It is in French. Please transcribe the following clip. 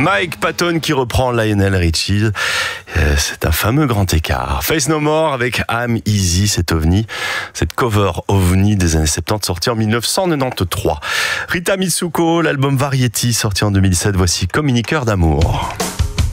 Mike Patton qui reprend Lionel Richie. C'est un fameux grand écart. Face No More avec I'm Easy, cet ovni, cette cover ovni des années 70 sortie en 1993. Rita Mitsuko, l'album Variety sorti en 2007. Voici Communiqueur d'amour.